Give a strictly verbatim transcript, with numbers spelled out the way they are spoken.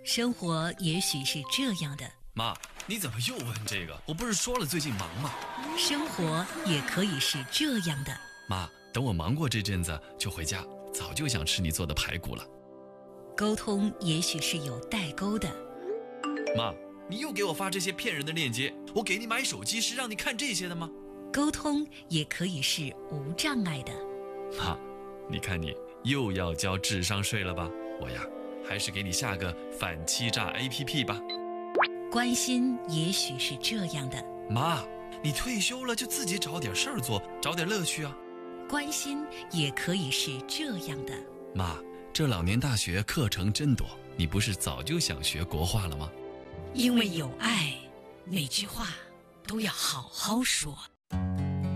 生活也许是这样的。 妈，你怎么又问这个？我不是说了最近忙吗？ 生活也可以是这样的。 妈，等我忙过这阵子就回家，早就想吃你做的排骨了。 沟通也许是有代沟的。 妈，你又给我发这些骗人的链接，我给你买手机是让你看这些的吗？ 沟通也可以是无障碍的。 妈，你看你又要交智商税了吧？我呀，还是给你下个反欺诈 A P P 吧。 关心也许是这样的。 妈，你退休了就自己找点事儿做，找点乐趣啊。 关心也可以是这样的。 妈，这老年大学课程真多，你不是早就想学国画了吗？ 因为有爱，每句话都要好好说。